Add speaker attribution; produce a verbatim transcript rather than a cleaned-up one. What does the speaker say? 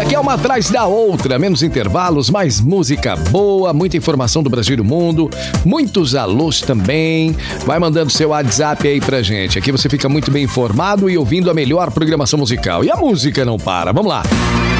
Speaker 1: aqui é uma atrás da outra, menos intervalos, mais música boa, muita informação do Brasil e do mundo, muitos alôs também. Vai mandando seu WhatsApp aí pra gente. Aqui você fica muito bem informado e ouvindo a melhor programação musical. E a música não para. Vamos lá.